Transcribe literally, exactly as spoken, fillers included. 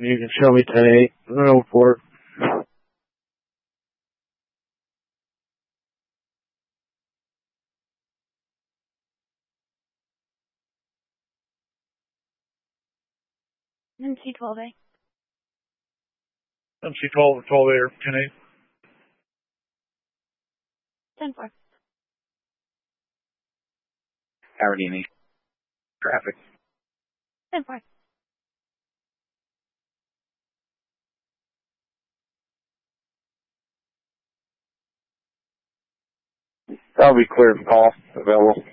You can show me ten eight. No report. M C twelve A. M C twelve, twelve A or ten eight. ten four. Howardini. Traffic. ten four. That'll be clear for call. Available.